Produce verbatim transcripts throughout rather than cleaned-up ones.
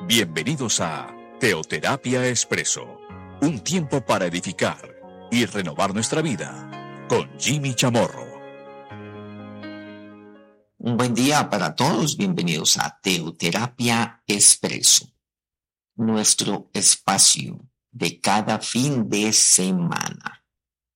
Bienvenidos a Teoterapia Expreso, un tiempo para edificar y renovar nuestra vida con Jimmy Chamorro. Un buen día para todos, bienvenidos a Teoterapia Expreso, nuestro espacio de cada fin de semana.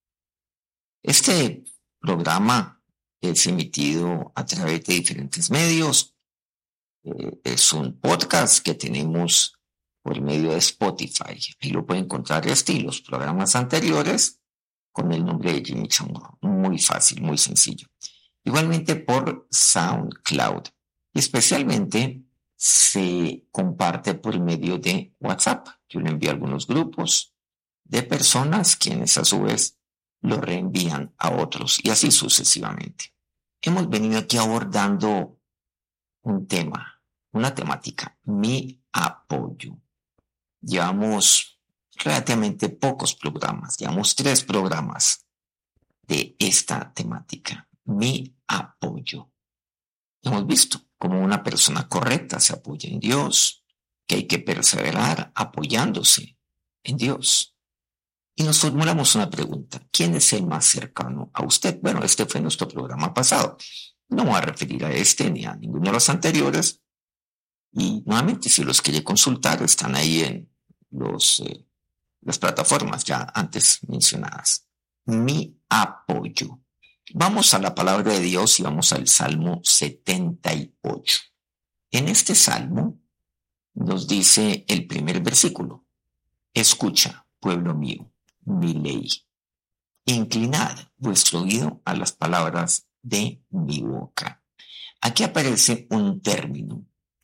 Este programa es emitido a través de diferentes medios. Eh, es un podcast que tenemos por medio de Spotify. Ahí lo pueden encontrar este y los programas anteriores con el nombre de Jimmy Chamorro. Muy fácil, muy sencillo. Igualmente por SoundCloud. Especialmente se comparte por medio de WhatsApp. Yo le envío a algunos grupos de personas quienes a su vez lo reenvían a otros y así sucesivamente. Hemos venido aquí abordando un tema, una temática, mi apoyo. Llevamos relativamente pocos programas, llevamos tres programas de esta temática, mi apoyo. Hemos visto cómo una persona correcta se apoya en Dios, que hay que perseverar apoyándose en Dios. Y nos formulamos una pregunta, ¿quién es el más cercano a usted? Bueno, este fue nuestro programa pasado. No me voy a referir a este ni a ninguno de los anteriores. Y nuevamente, si los quiere consultar, están ahí en los, eh, las plataformas ya antes mencionadas. Mi apoyo. Vamos a la palabra de Dios y vamos al Salmo setenta y ocho. En este Salmo nos dice el primer versículo: escucha, pueblo mío, mi ley. Inclinad vuestro oído a las palabras de mi boca. Aquí aparece un término,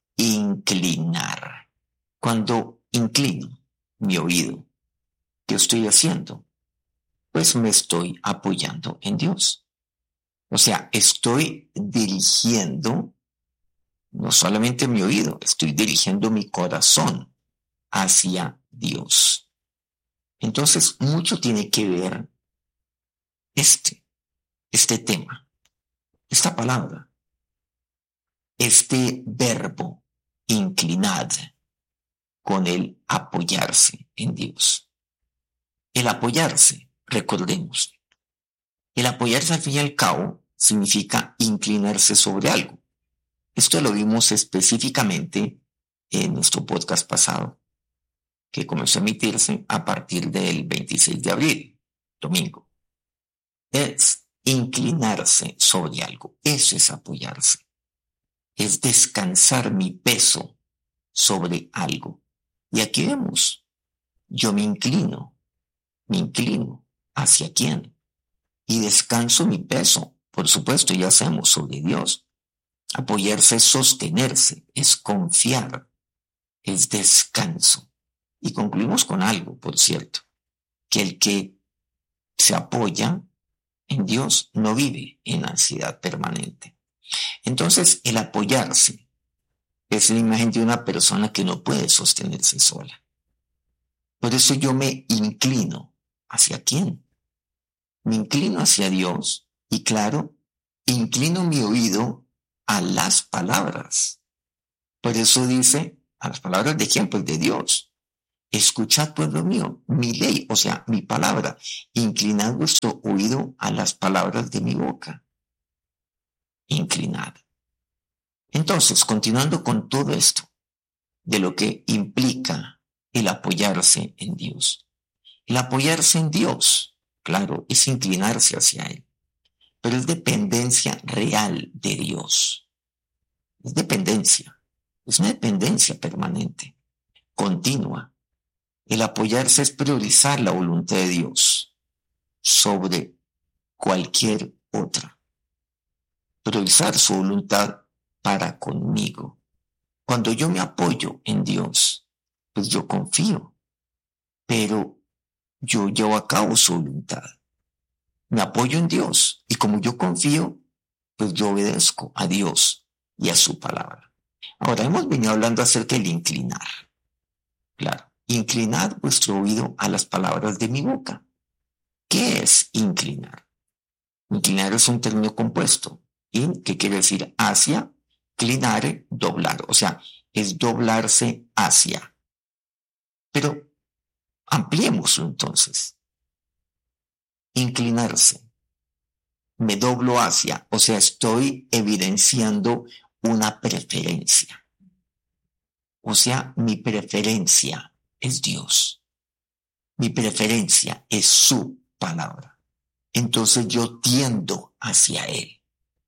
inclinar. Cuando inclino mi oído, ¿qué estoy haciendo? Pues me estoy apoyando en Dios. O sea, estoy dirigiendo no solamente mi oído, estoy dirigiendo mi corazón hacia Dios. Entonces, mucho tiene que ver este, este tema, esta palabra, este verbo, inclinad, con el apoyarse en Dios. El apoyarse, recordemos, el apoyarse al fin y al cabo significa inclinarse sobre algo. Esto lo vimos específicamente en nuestro podcast pasado, que comenzó a emitirse a partir del veintiséis de abril, domingo. Es inclinarse sobre algo, eso es apoyarse. Es descansar mi peso sobre algo. Y aquí vemos, yo me inclino, me inclino ¿hacia quién? Y descanso mi peso, por supuesto, ya sabemos, sobre Dios. Apoyarse es sostenerse, es confiar, es descanso. Y concluimos con algo, por cierto, que el que se apoya en Dios no vive en ansiedad permanente. Entonces, el apoyarse es la imagen de una persona que no puede sostenerse sola. Por eso yo me inclino. ¿Hacia quién? Me inclino hacia Dios y, claro, inclino mi oído a las palabras. Por eso dice, ¿a las palabras de quién? Pues de Dios. Escuchad, pueblo mío, mi ley, o sea, mi palabra. Inclinad vuestro oído a las palabras de mi boca. Inclinad. Entonces, continuando con todo esto, de lo que implica el apoyarse en Dios. El apoyarse en Dios, claro, es inclinarse hacia Él, pero es dependencia real de Dios. Es dependencia, es una dependencia permanente, continua. El apoyarse es priorizar la voluntad de Dios sobre cualquier otra. Priorizar su voluntad para conmigo. Cuando yo me apoyo en Dios, pues yo confío, pero yo llevo a cabo su voluntad. Me apoyo en Dios y como yo confío, pues yo obedezco a Dios y a su palabra. Ahora hemos venido hablando acerca del inclinar. Claro, inclinad vuestro oído a las palabras de mi boca. ¿Qué es inclinar? Inclinar es un término compuesto. In, que quiere decir hacia, clinare, doblar. O sea, es doblarse hacia. Pero ampliémoslo entonces. Inclinarse. Me doblo hacia, o sea, estoy evidenciando una preferencia. O sea, mi preferencia es Dios. Mi preferencia es su palabra. Entonces yo tiendo hacia Él.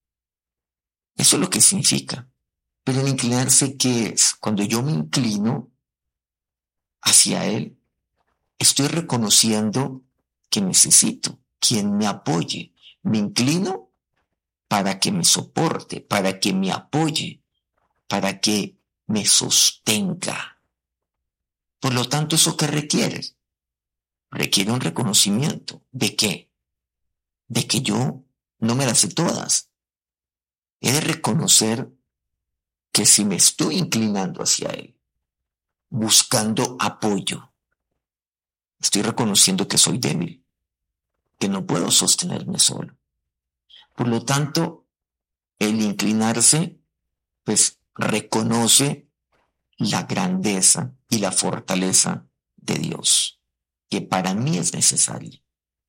Eso es lo que significa. Pero el inclinarse, ¿qué es? Cuando yo me inclino hacia Él, estoy reconociendo que necesito quien me apoye. Me inclino para que me soporte, para que me apoye, para que me sostenga. Por lo tanto, ¿eso qué requiere? Requiere un reconocimiento. ¿De qué? De que yo no me las sé todas. He de reconocer que si me estoy inclinando hacia Él, buscando apoyo, estoy reconociendo que soy débil, que no puedo sostenerme solo. Por lo tanto, el inclinarse, pues, reconoce la grandeza y la fortaleza de Dios, que para mí es necesaria.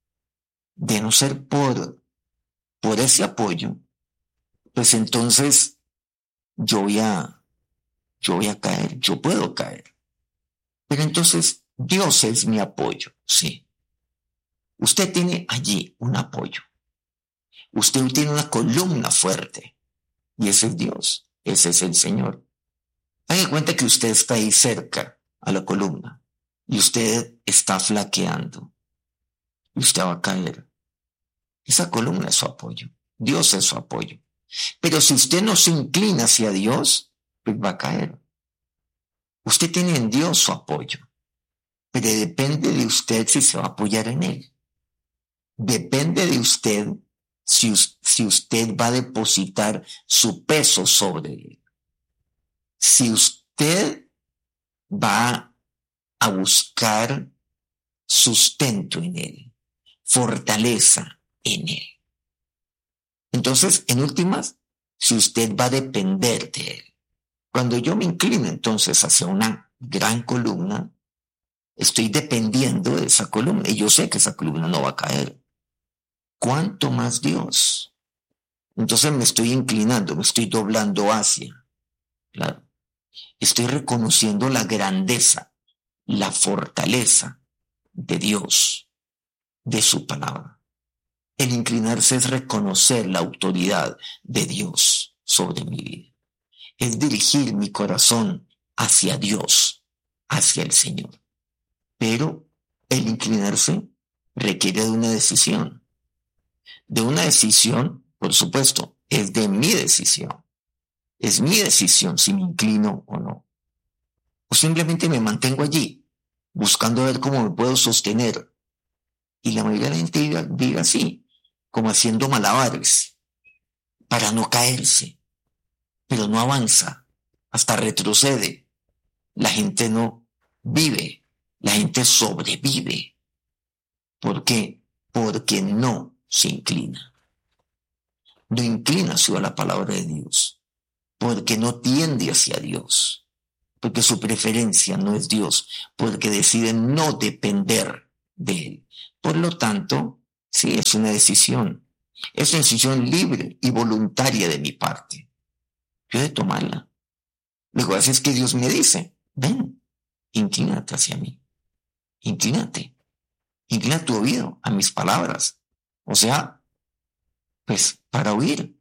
De no ser por, por ese apoyo, pues entonces yo voy a, yo voy a caer, yo puedo caer. Pero entonces Dios es mi apoyo, sí. Usted tiene allí un apoyo. Usted tiene una columna fuerte. Y ese es Dios, ese es el Señor. Haga cuenta que usted está ahí cerca a la columna y usted está flaqueando y usted va a caer. Esa columna es su apoyo. Dios es su apoyo. Pero si usted no se inclina hacia Dios, pues va a caer. Usted tiene en Dios su apoyo, pero depende de usted si se va a apoyar en Él. Depende de usted si, si usted va a depositar su peso sobre Él. Si usted va a buscar sustento en Él, fortaleza en Él. Entonces, en últimas, si usted va a depender de Él. Cuando yo me inclino entonces hacia una gran columna, estoy dependiendo de esa columna y yo sé que esa columna no va a caer. ¿Cuánto más Dios? Entonces me estoy inclinando, me estoy doblando hacia. Claro. Estoy reconociendo la grandeza, la fortaleza de Dios, de su palabra. El inclinarse es reconocer la autoridad de Dios sobre mi vida. Es dirigir mi corazón hacia Dios, hacia el Señor. Pero el inclinarse requiere de una decisión. De una decisión, por supuesto, es de mi decisión. Es mi decisión si me inclino o no. O simplemente me mantengo allí, buscando ver cómo me puedo sostener. Y la mayoría de la gente vive, vive así, como haciendo malabares, para no caerse. Pero no avanza, hasta retrocede. La gente no vive, la gente sobrevive. ¿Por qué? Porque no se inclina. No inclina hacia la palabra de Dios, porque no tiende hacia Dios, porque su preferencia no es Dios, porque decide no depender de Él. Por lo tanto, sí, es una decisión. Es una decisión libre y voluntaria de mi parte. Yo he de tomarla. Lo que pasa es que Dios me dice, ven, inclínate hacia mí. Inclínate. Inclina tu oído a mis palabras. O sea, pues para oír.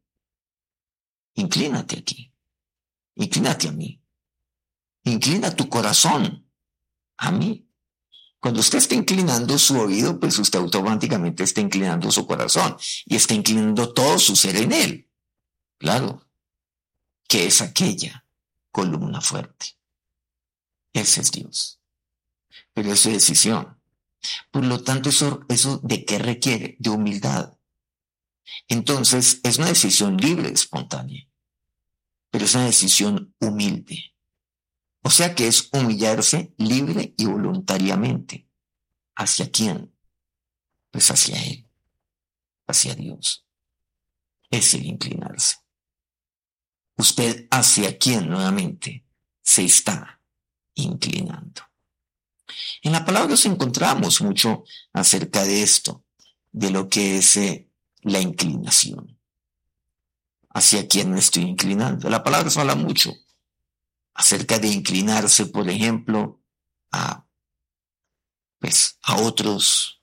Inclínate aquí. Inclínate a mí. Inclina tu corazón a mí. Cuando usted está inclinando su oído, pues usted automáticamente está inclinando su corazón y está inclinando todo su ser en él. Claro, que es aquella columna fuerte. Ese es Dios. Pero es su decisión. Por lo tanto, eso, eso ¿de qué requiere? De humildad. Entonces, es una decisión libre, espontánea, pero es una decisión humilde. O sea que es humillarse libre y voluntariamente. ¿Hacia quién? Pues hacia Él, hacia Dios. Es el inclinarse. ¿Usted hacia quién nuevamente se está inclinando. En la palabra nos encontramos mucho acerca de esto, de lo que es eh, la inclinación. ¿Hacia quién me estoy inclinando? La palabra nos habla mucho acerca de inclinarse, por ejemplo, a, pues, a otros,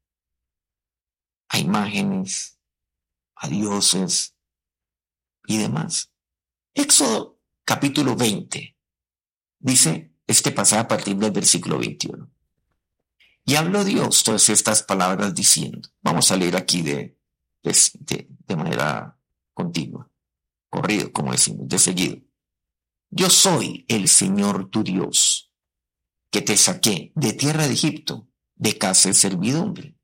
a imágenes, a dioses y demás. Éxodo capítulo veinte dice este pasaje a partir del versículo veintiuno. Y habló Dios todas estas palabras diciendo, vamos a leer aquí de, de, de manera continua, corrido, como decimos, de seguido. Yo soy el Señor tu Dios, que te saqué de tierra de Egipto, de casa de servidumbre.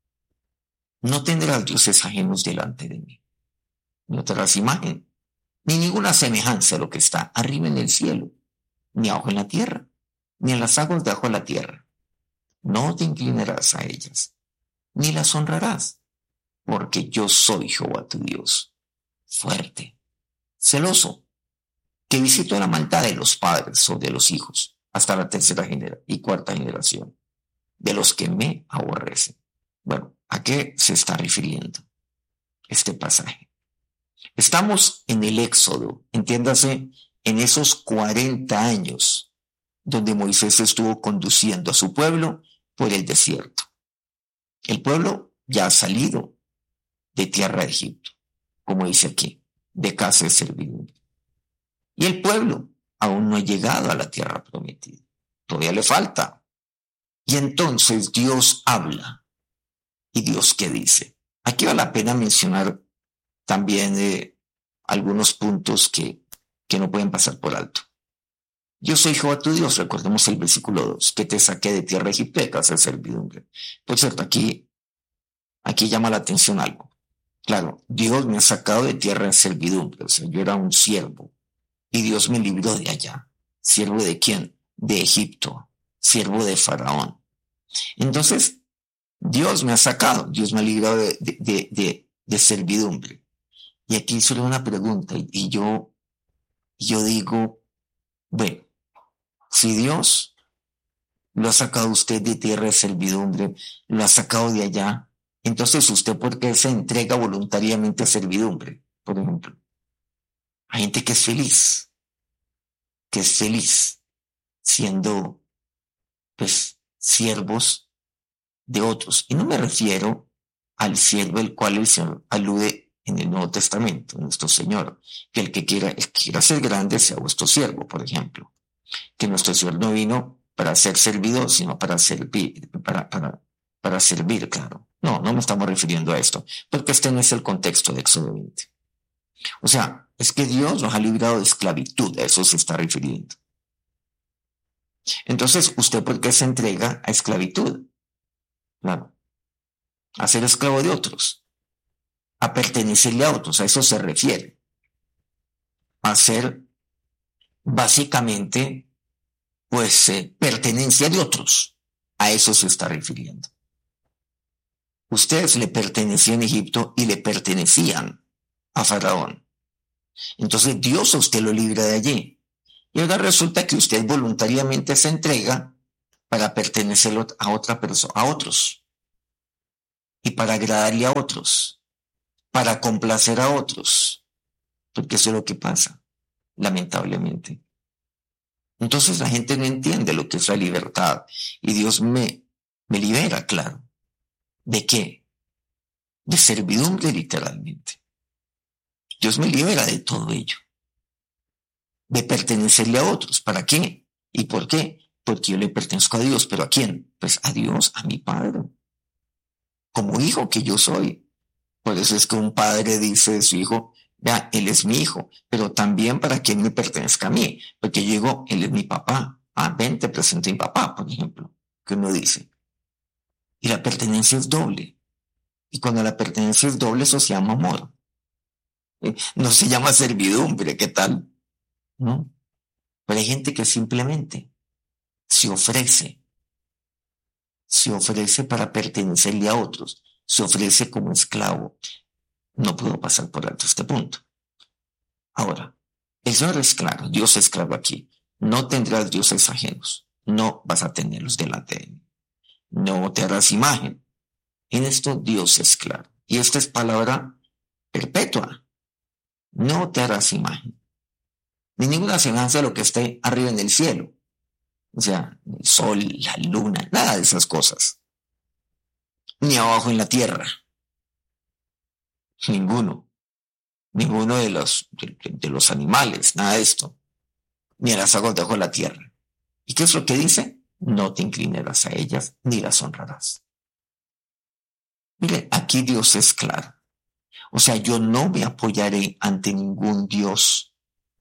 No tendrás dioses ajenos delante de mí. No tendrás imagen, ni ninguna semejanza a lo que está arriba en el cielo, ni abajo en la tierra, ni en las aguas de abajo de la tierra. No te inclinarás a ellas, ni las honrarás, porque yo soy Jehová tu Dios, fuerte, celoso, que visito la maldad de los padres o de los hijos, hasta la tercera generación y cuarta generación, de los que me aborrecen. Bueno, ¿a qué se está refiriendo este pasaje? Estamos en el Éxodo, entiéndase, en esos cuarenta años donde Moisés estuvo conduciendo a su pueblo por el desierto. El pueblo ya ha salido de tierra de Egipto, como dice aquí, de casa de servidumbre. Y el pueblo aún no ha llegado a la tierra prometida. Todavía le falta. Y entonces Dios habla. ¿Y Dios qué dice? Aquí vale la pena mencionar también eh, algunos puntos que, que no pueden pasar por alto. Yo soy Jehová tu Dios, recordemos el versículo dos, que te saqué de tierra de Egipto, de casa de servidumbre. Por cierto, aquí, aquí llama la atención algo. Claro, Dios me ha sacado de tierra de servidumbre, o sea, yo era un siervo, y Dios me libró de allá. ¿Siervo de quién? De Egipto, siervo de Faraón. Entonces, Dios me ha sacado, Dios me ha librado de, de, de, de, de servidumbre. Y aquí solo una pregunta, y, y yo, yo digo, bueno, si Dios lo ha sacado usted de tierra de servidumbre, lo ha sacado de allá, entonces usted, ¿por qué se entrega voluntariamente a servidumbre? Por ejemplo, hay gente que es feliz, que es feliz siendo, pues, siervos de otros. Y no me refiero al siervo el cual el Señor alude en el Nuevo Testamento, nuestro Señor, que el que quiera, el que quiera ser grande sea vuestro siervo, por ejemplo. Que nuestro Señor no vino para ser servido, sino para servir, para, para, para servir, claro. No, no me estamos refiriendo a esto, porque este no es el contexto de Éxodo veinte. O sea, es que Dios nos ha librado de esclavitud, a eso se está refiriendo. Entonces, ¿usted por qué se entrega a esclavitud? Claro, a ser esclavo de otros, a pertenecerle a otros, a eso se refiere. A ser básicamente, pues, eh, pertenencia de otros. A eso se está refiriendo. Ustedes le pertenecían a Egipto y le pertenecían a Faraón. Entonces Dios a usted lo libra de allí. Y ahora resulta que usted voluntariamente se entrega para pertenecer a otra persona, a otros. Y para agradarle a otros. Para complacer a otros. Porque eso es lo que pasa, lamentablemente. Entonces la gente no entiende lo que es la libertad. Y Dios me, me libera, claro. ¿De qué? De servidumbre, literalmente. Dios me libera de todo ello. De pertenecerle a otros. ¿Para qué? ¿Y por qué? Porque yo le pertenezco a Dios. ¿Pero a quién? Pues a Dios, a mi Padre. Como hijo que yo soy. Por eso es que un padre dice de su hijo, vea, él es mi hijo, pero también para que él me pertenezca a mí. Porque yo digo, él es mi papá. Ah, ven, te presento a mi papá, por ejemplo. Que uno dice. Y la pertenencia es doble. Y cuando la pertenencia es doble, eso se llama amor. No se llama servidumbre, ¿qué tal? ¿No? Pero hay gente que simplemente se ofrece. Se ofrece para pertenecerle a otros. Se ofrece como esclavo. No puedo pasar por alto este punto. Ahora, el Señor es claro, Dios es claro aquí. No tendrás dioses ajenos. No vas a tenerlos delante de mí. No te harás imagen. En esto Dios es claro. Y esta es palabra perpetua. No te harás imagen. Ni ninguna semejanza de lo que esté arriba en el cielo. O sea, el sol, la luna, nada de esas cosas. Ni abajo en la tierra. Ninguno. Ninguno de los, de, de los animales, nada de esto. Ni a las aguas debajo de la tierra. ¿Y qué es lo que dice? No te inclinarás a ellas, ni las honrarás. Mire, aquí Dios es claro. O sea, yo no me apoyaré ante ningún Dios.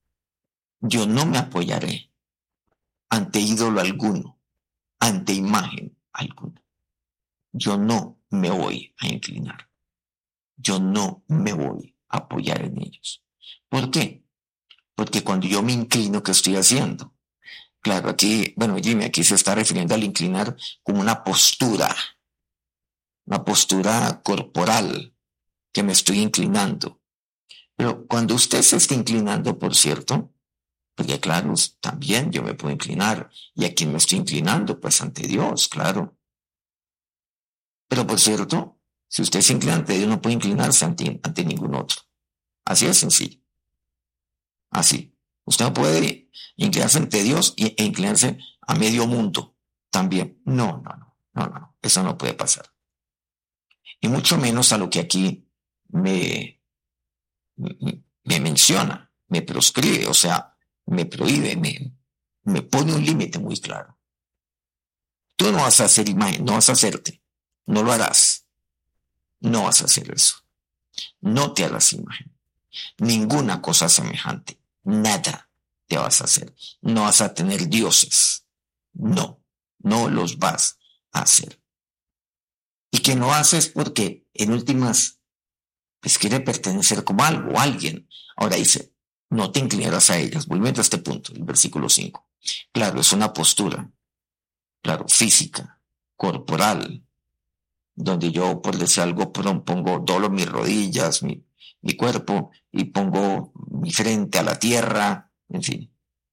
Yo no me apoyaré ante ídolo alguno, ante imagen alguna. Yo no me voy a inclinar. Yo no me voy a apoyar en ellos. ¿Por qué? Porque cuando yo me inclino, ¿qué estoy haciendo? Claro, aquí, bueno, Jimmy, aquí se está refiriendo al inclinar como una postura, una postura corporal, que me estoy inclinando. Pero cuando usted se está inclinando, por cierto, porque claro, también yo me puedo inclinar, y a quien me estoy inclinando, pues ante Dios, claro. Pero por cierto, si usted se inclina ante Dios, no puede inclinarse ante, ante ningún otro. Así de sencillo. Así. Usted no puede inclinarse ante Dios e inclinarse a medio mundo también. No, no, no, no, no, eso no puede pasar. Y mucho menos a lo que aquí me, me, me menciona, me proscribe, o sea, me prohíbe, me, me pone un límite muy claro. Tú no vas a hacer imagen, no vas a hacerte, no lo harás, no vas a hacer eso. No te harás imagen, ninguna cosa semejante, nada te vas a hacer. No vas a tener dioses, no, no los vas a hacer. Y que no haces porque en últimas pues quiere pertenecer como algo o alguien. Ahora dice, no te inclinarás a ellas. Volviendo a este punto, el versículo cinco. Claro, es una postura, claro, física, corporal, donde yo, por decir algo, pongo, doblo mis rodillas, mi, mi cuerpo, y pongo mi frente a la tierra, en fin.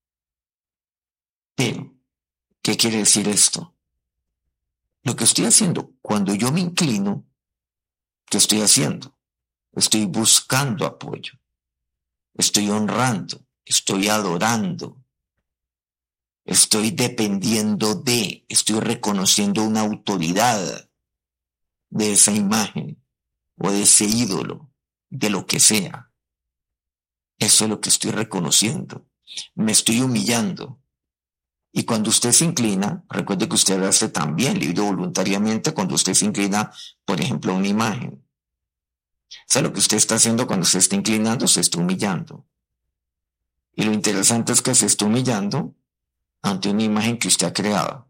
Pero, ¿qué quiere decir esto? Lo que estoy haciendo, cuando yo me inclino, ¿qué estoy haciendo? Estoy buscando apoyo, estoy honrando, estoy adorando, estoy dependiendo de, estoy reconociendo una autoridad de esa imagen o de ese ídolo, de lo que sea. Eso es lo que estoy reconociendo. Me estoy humillando. Y cuando usted se inclina, recuerde que usted hace también libre voluntariamente cuando usted se inclina, por ejemplo, a una imagen. ¿Sabe lo que usted está haciendo cuando se está inclinando? Se está humillando. Y lo interesante es que se está humillando ante una imagen que usted ha creado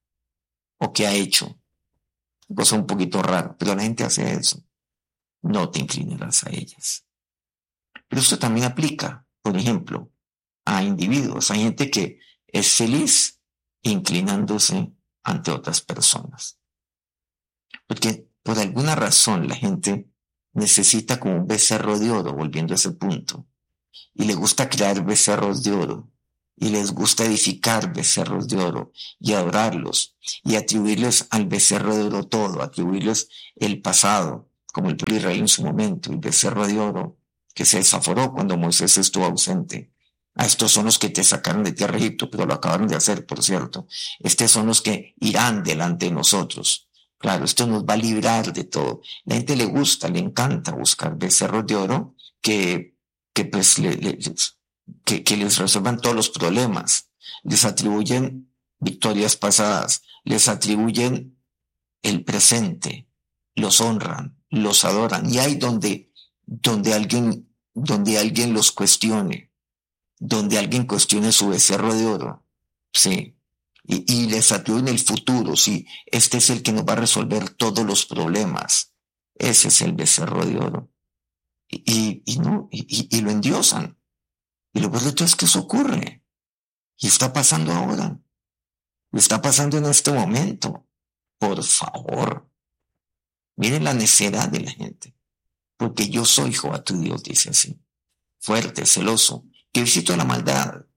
o que ha hecho. Cosa un poquito rara, pero la gente hace eso. No te inclinarás a ellas. Pero esto también aplica, por ejemplo, a individuos. Hay gente que es feliz inclinándose ante otras personas. Porque por alguna razón la gente necesita como un becerro de oro, volviendo a ese punto. Y le gusta crear becerros de oro. Y les gusta edificar becerros de oro y adorarlos. Y atribuirles al becerro de oro todo, atribuirles el pasado, como el pueblo de Israel en su momento, el becerro de oro que se desaforó cuando Moisés estuvo ausente. Ah, estos son los que te sacaron de tierra de Egipto, pero lo acabaron de hacer, por cierto. Estos son los que irán delante de nosotros. Claro, esto nos va a librar de todo. La gente le gusta, le encanta buscar becerros de oro que, que, pues, le, le, que, que les resuelvan todos los problemas. Les atribuyen victorias pasadas, les atribuyen el presente, los honran, los adoran. Y hay donde, donde, alguien, donde alguien los cuestione. Donde alguien cuestione su becerro de oro, sí, y, y les atribuyen el futuro, sí, este es el que nos va a resolver todos los problemas, ese es el becerro de oro, y, y, y no, y, y lo endiosan, y lo peor de todo es que eso ocurre, y está pasando ahora, y está pasando en este momento, por favor, miren la necedad de la gente, porque yo soy Jehová tu Dios, dice así, fuerte, celoso, que visito la maldad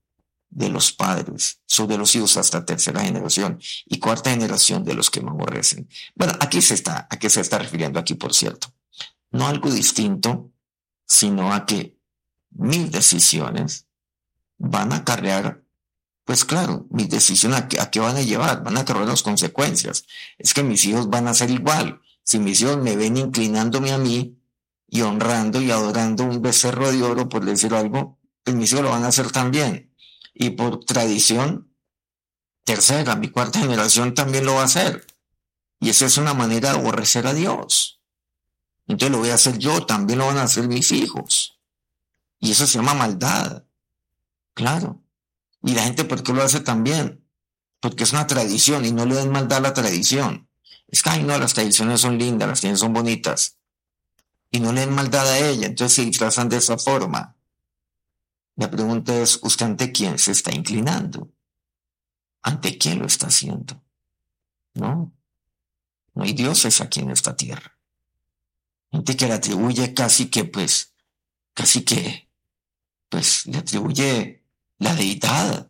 de los padres sobre los hijos hasta tercera generación y cuarta generación de los que me aborrecen. Bueno, aquí se está, ¿a qué se está refiriendo aquí, por cierto? No algo distinto, sino a que mis decisiones van a acarrear, pues claro, mis decisiones a qué, a qué van a llevar, van a acarrear las consecuencias. Es que mis hijos van a ser igual. Si mis hijos me ven inclinándome a mí y honrando y adorando un becerro de oro, por decir algo, pues mis hijos lo van a hacer también. Y por tradición, tercera, mi cuarta generación también lo va a hacer. Y esa es una manera de aborrecer a Dios. Entonces lo voy a hacer yo, también lo van a hacer mis hijos. Y eso se llama maldad. Claro. Y la gente, ¿por qué lo hace también? Porque es una tradición y no le den maldad a la tradición. Es que, ay, no, las tradiciones son lindas, las tradiciones son bonitas. Y no le den maldad a ella, entonces se disfrazan de esa forma. La pregunta es, ¿usted ante quién se está inclinando? ¿Ante quién lo está haciendo? No, no hay dioses aquí en esta tierra. Gente que le atribuye casi que, pues, casi que, pues, le atribuye la deidad.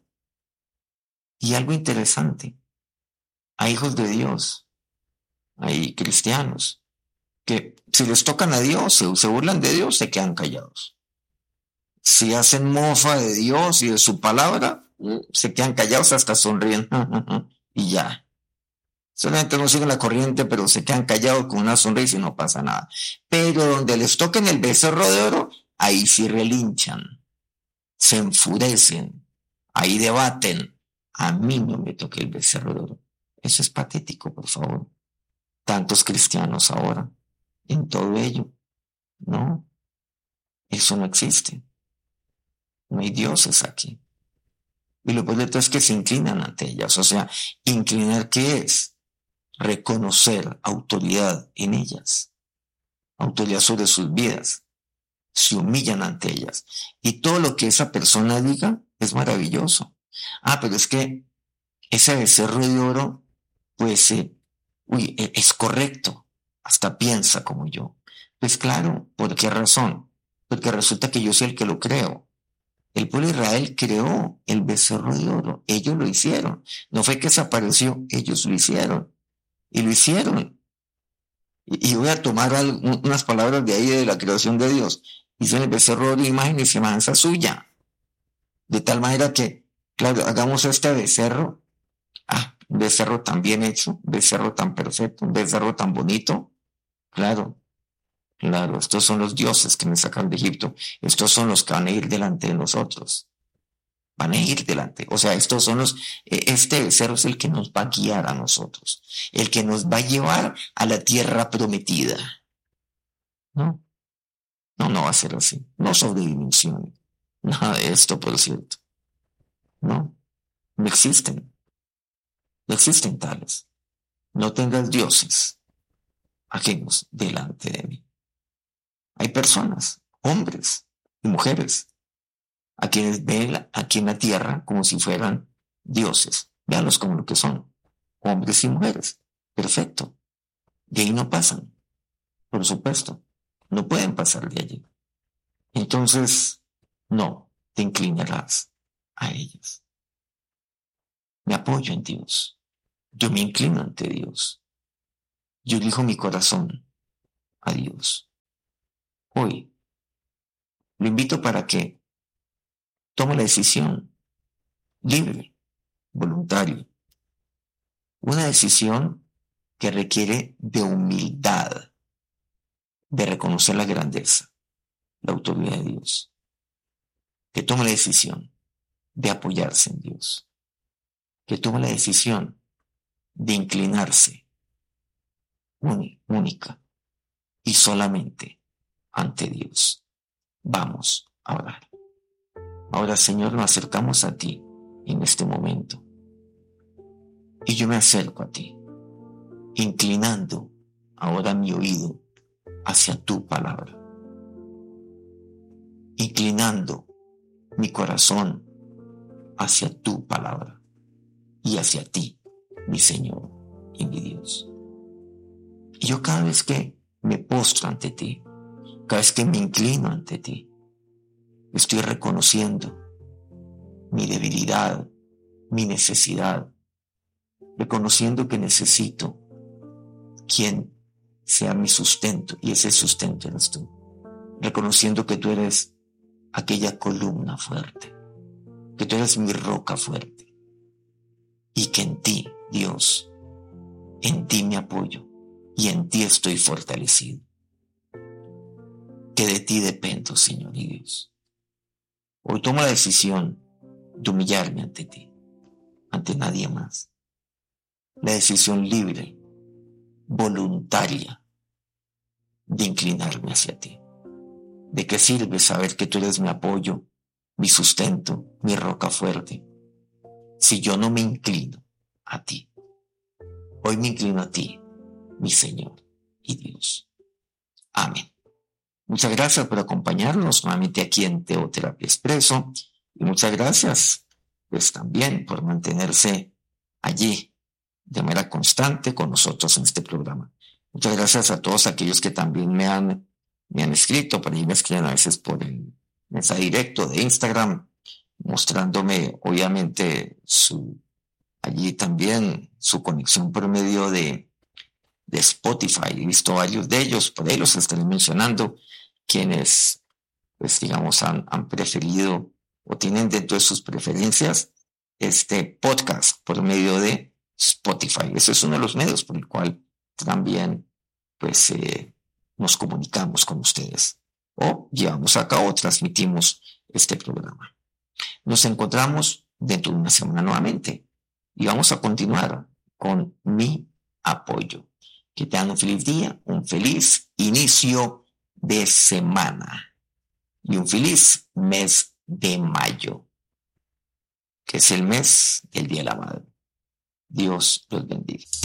Y algo interesante, hay hijos de Dios, hay cristianos, que si les tocan a Dios, se, se burlan de Dios, se quedan callados. Si hacen mofa de Dios y de su palabra, se quedan callados, hasta sonríen. Y ya. Solamente no siguen la corriente, pero se quedan callados con una sonrisa y no pasa nada. Pero donde les toquen el becerro de oro, ahí sí relinchan, se enfurecen, ahí debaten. A mí no me toque el becerro de oro. Eso es patético, por favor. Tantos cristianos ahora, en todo ello. No, eso no existe. No hay dioses aquí. Y lo peor de todo es que se inclinan ante ellas. O sea, inclinar, ¿qué es? Reconocer autoridad en ellas, autoridad sobre sus vidas. Se humillan ante ellas. Y todo lo que esa persona diga es maravilloso. Ah, pero es que ese becerro de oro, pues, eh, uy, es correcto. Hasta piensa como yo. Pues claro, ¿por qué razón? Porque resulta que yo soy el que lo creo. El pueblo de Israel creó el becerro de oro. Ellos lo hicieron. No fue que desapareció, ellos lo hicieron. Y lo hicieron. Y, y voy a tomar algo, unas palabras de ahí de la creación de Dios. Hizo el becerro de oro, imagen y semejanza suya. De tal manera que, claro, hagamos este becerro. Ah, un becerro tan bien hecho, un becerro tan perfecto, un becerro tan bonito. Claro. Claro, estos son los dioses que me sacan de Egipto. Estos son los que van a ir delante de nosotros. Van a ir delante. O sea, estos son los... Este becerro es el que nos va a guiar a nosotros. El que nos va a llevar a la tierra prometida. ¿No? No, no va a ser así. No sobredimensionen. Nada de esto, por cierto. No. No existen. No existen tales. No tengas dioses ajenos delante de mí. Hay personas, hombres y mujeres, a quienes ven aquí en la tierra como si fueran dioses. Véanlos como lo que son, hombres y mujeres. Perfecto. De ahí no pasan, por supuesto. No pueden pasar de allí. Entonces, no te inclinarás a ellas. Me apoyo en Dios. Yo me inclino ante Dios. Yo elijo mi corazón a Dios. Hoy lo invito para que tome la decisión libre, voluntaria. Una decisión que requiere de humildad, de reconocer la grandeza, la autoridad de Dios. Que tome la decisión de apoyarse en Dios. Que tome la decisión de inclinarse única y solamente ante Dios. Vamos a orar. Ahora, Señor, nos acercamos a ti en este momento. Y yo me acerco a ti, inclinando ahora mi oído hacia tu palabra. Inclinando mi corazón hacia tu palabra y hacia ti, mi Señor y mi Dios. Y yo cada vez que me postro ante ti, cada vez que me inclino ante ti, estoy reconociendo mi debilidad, mi necesidad, reconociendo que necesito quien sea mi sustento, y ese sustento eres tú, reconociendo que tú eres aquella columna fuerte, que tú eres mi roca fuerte, y que en ti, Dios, en ti me apoyo, y en ti estoy fortalecido, que de ti dependo, Señor y Dios. Hoy tomo la decisión de humillarme ante ti, ante nadie más. La decisión libre, voluntaria, de inclinarme hacia ti. ¿De qué sirve saber que tú eres mi apoyo, mi sustento, mi roca fuerte, si yo no me inclino a ti? Hoy me inclino a ti, mi Señor y Dios. Amén. Muchas gracias por acompañarnos nuevamente aquí en Teoterapia Expreso, y muchas gracias pues también por mantenerse allí de manera constante con nosotros en este programa. Muchas gracias a todos aquellos que también me han, me han escrito, por ahí me escriben a veces por el mensaje directo de Instagram, mostrándome obviamente su, allí también su conexión por medio de, de Spotify. He visto varios de ellos, por ahí los estaré mencionando, quienes pues digamos han, han preferido o tienen dentro de sus preferencias este podcast por medio de Spotify. Ese es uno de los medios por el cual también pues eh, nos comunicamos con ustedes o llevamos a cabo, transmitimos este programa. Nos encontramos dentro de una semana nuevamente y vamos a continuar con Mi Apoyo. Que tengan un feliz día, un feliz inicio de semana y un feliz mes de mayo, que es el mes del Día de la Madre. Dios los bendiga.